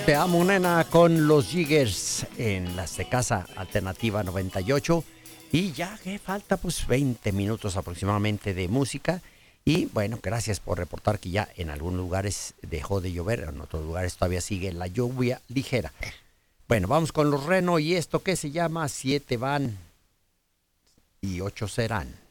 Te amo, nena, con los Jiggers en las de Casa Alternativa 98. Y ya que falta pues 20 minutos aproximadamente de música. Y bueno, gracias por reportar que ya en algunos lugares dejó de llover, en otros lugares todavía sigue la lluvia ligera. Bueno, vamos con los Reno y esto que se llama 7 van y 8 serán.